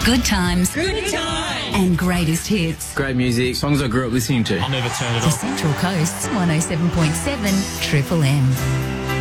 Good times. Good times. And greatest hits. Great music, songs I grew up listening to. I'll never turn it The off. Central Coast's 107.7 Triple M.